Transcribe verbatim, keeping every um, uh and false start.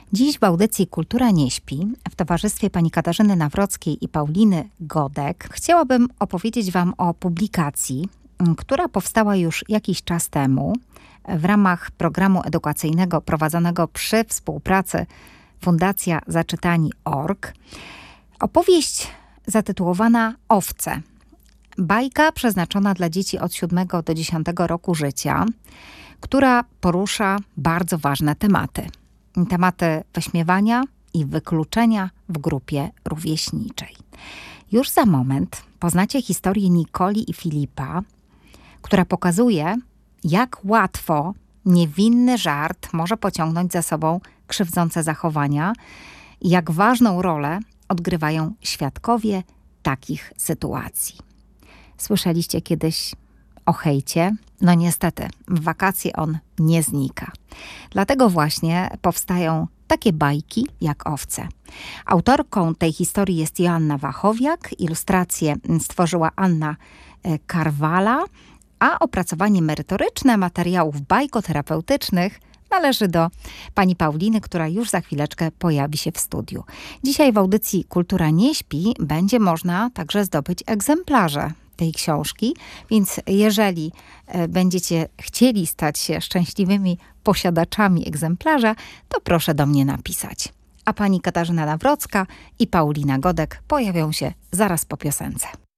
Dziś w audycji Kultura nie śpi, w towarzystwie pani Katarzyny Nawrockiej i Pauliny Godek, chciałabym opowiedzieć wam o publikacji, która powstała już jakiś czas temu w ramach programu edukacyjnego prowadzonego przy współpracy Fundacja Zaczytani kropka org. Opowieść zatytułowana Owce. Bajka przeznaczona dla dzieci od siódmego do dziesiątego roku życia, która porusza bardzo ważne tematy. Tematy wyśmiewania i wykluczenia w grupie rówieśniczej. Już za moment poznacie historię Nikoli i Filipa, która pokazuje, jak łatwo niewinny żart może pociągnąć za sobą krzywdzące zachowania i jak ważną rolę odgrywają świadkowie takich sytuacji. Słyszeliście kiedyś o hejcie? No niestety, w wakacje on nie znika. Dlatego właśnie powstają takie bajki jak Owce. Autorką tej historii jest Joanna Wachowiak, ilustrację stworzyła Anna Karwala, a opracowanie merytoryczne materiałów bajkoterapeutycznych należy do pani Pauliny, która już za chwileczkę pojawi się w studiu. Dzisiaj w audycji Kultura nie śpi będzie można także zdobyć egzemplarze tej książki, więc jeżeli będziecie chcieli stać się szczęśliwymi posiadaczami egzemplarza, to proszę do mnie napisać. A pani Katarzyna Nawrocka i Paulina Godek pojawią się zaraz po piosence.